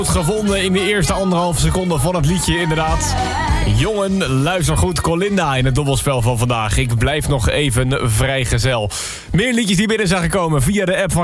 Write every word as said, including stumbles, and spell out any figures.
Gevonden in de eerste anderhalve seconde van het liedje, inderdaad. Jongen, luister goed, Colinda in het dobbelspel van vandaag. Ik blijf nog even vrijgezel. Meer liedjes die binnen zijn gekomen via de app van